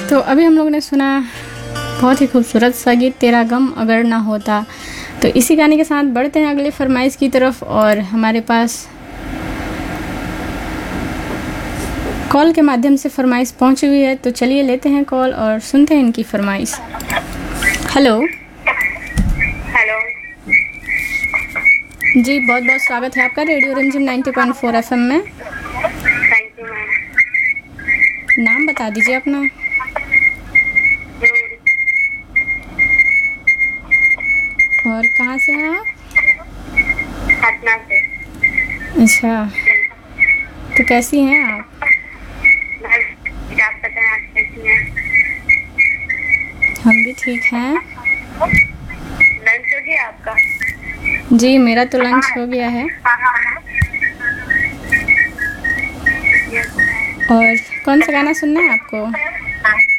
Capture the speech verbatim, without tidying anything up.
तो अभी हम लोगों ने सुना बहुत ही खूबसूरत सा गीत तेरा गम अगर ना होता। तो इसी गाने के साथ बढ़ते हैं अगले फरमाइश की तरफ और हमारे पास कॉल के माध्यम से फरमाइश पहुंची हुई है। तो चलिए लेते हैं कॉल और सुनते हैं इनकी फरमाइश। हेलो हेलो जी, बहुत बहुत स्वागत है आपका radio Ranjan ninety point four FM में। Thank you ma'am. नाम बता दीजिए अपना। और कहाँ से हैं आप? पटना से। अच्छा, तो कैसी हैं आप? आप बताएं आप कैसी हैं? हम भी ठीक हैं। लंच हो गया आपका? जी, मेरा तो लंच हो गया है। और कौन सा गाना सुनना है आपको?